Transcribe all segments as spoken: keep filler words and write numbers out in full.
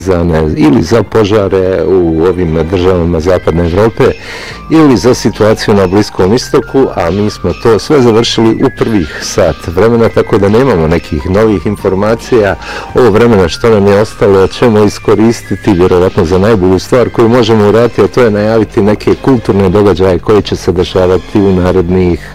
ili za požare u ovim državama Zapadne Evrope ili za situaciju na Bliskom istoku, a mi smo to sve završili u prvih sat vremena, tako da nemamo nekih novih informacija. Ovo vremena što nam je ostalo ćemo iskoristiti vjerovatno za najbolju stvar koju možemo uraditi, a to je najaviti neke kulturne događaje koji će se dešavati u narednih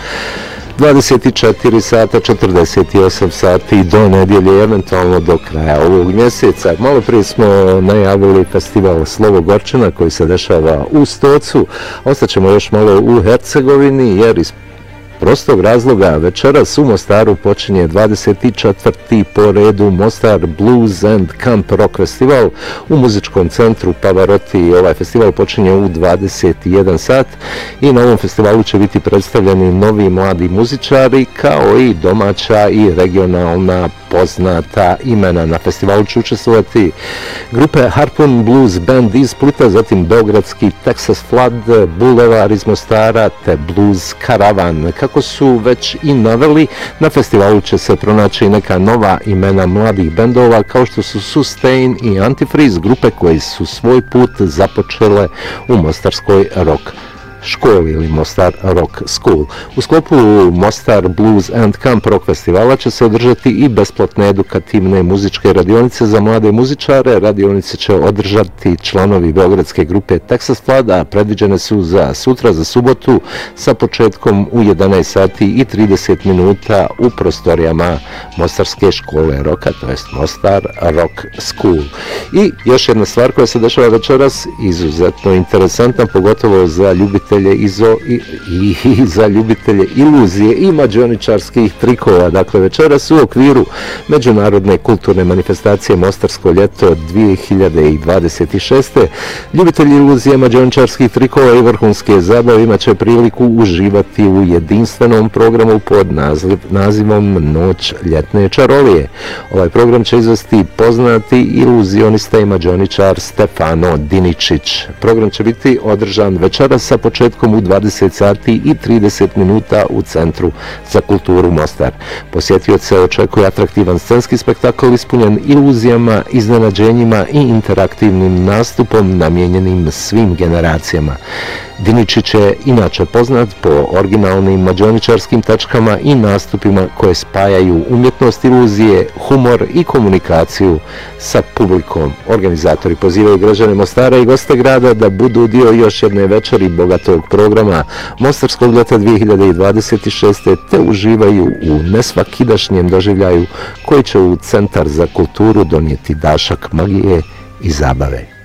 dvadeset četiri sata, četrdeset osam sati do nedjelje, eventualno do kraja ovog mjeseca. Malo prije smo najavili festival Slovo Gorčina koji se dešava u Stocu. Ostaćemo još malo u Hercegovini jer iz prostog razloga večeras u Mostaru počinje dvadeset četvrti po redu Mostar Blues and Camp Rock Festival u muzičkom centru Pavarotti. Ovaj festival počinje u dvadeset jedan sat i na ovom festivalu će biti predstavljeni novi mladi muzičari kao i domaća i regionalna poznata imena. Na festivalu će učestvovati grupe Harpoon Blues Band iz Splita, zatim beogradski Texas Flood, Bulevar iz Mostara te Blues Karavan. Kako su već i naveli, na festivalu će se pronaći neka nova imena mladih bendova kao što su Sustain i Antifreeze, grupe koje su svoj put započele u mostarskoj rock školi ili Mostar Rock School. U sklopu Mostar Blues and Camp Rock Festivala će se održati i besplatne edukativne muzičke radionice za mlade muzičare. Radionice će održati članovi beogradske grupe Texas Flood, a predviđene su za sutra, za subotu, sa početkom u jedanaest sati i trideset minuta u prostorijama Mostarske škole roka, to jest Mostar Rock School. I još jedna stvar koja se dešava večeras, izuzetno interesantna, pogotovo za ljubitelje Izo, i, i, i za ljubitelje iluzije i mađioničarskih trikova. Dakle, večeras u okviru međunarodne kulturne manifestacije Mostarsko ljeto dvije hiljade dvadeset šeste. ljubitelji iluzije, mađioničarskih trikova i vrhunske zabave imat će priliku uživati u jedinstvenom programu pod naziv, nazivom Noć ljetne čarolije. Ovaj program će izvesti poznati iluzionista i mađioničar Stefano Diničić. Program će biti održan večeras sa početkom u dvadeset sati i trideset minuta u Centru za kulturu Mostar. Posjetioce očekuje atraktivan scenski spektakl ispunjen iluzijama, iznenađenjima i interaktivnim nastupom namijenjenim svim generacijama. Diničić je inače poznat po originalnim mađioničarskim tačkama i nastupima koje spajaju umjetnost iluzije, humor i komunikaciju sa publikom. Organizatori pozivaju građane Mostara i goste grada da budu dio još jedne večeri bogatog programa Mostarskog ljeta dvije hiljade dvadeset šeste te uživaju u nesvakidašnjem doživljaju koji će u Centar za kulturu donijeti dašak magije i zabave.